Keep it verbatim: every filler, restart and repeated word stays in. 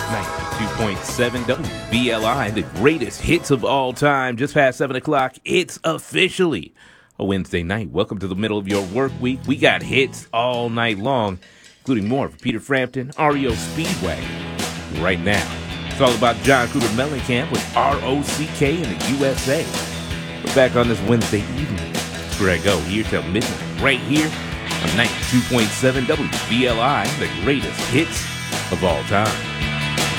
ninety-two point seven W B L I, the greatest hits of all time. Just past seven o'clock, it's officially a Wednesday night. Welcome to the middle of your work week. We got hits all night long, including more for Peter Frampton, R E O Speedway. Right now, it's all about John Cougar Mellencamp with R O C K in the U S A. We're back on this Wednesday evening. That's where I go, here till midnight, right here on ninety-two point seven W B L I, the greatest hits of all time.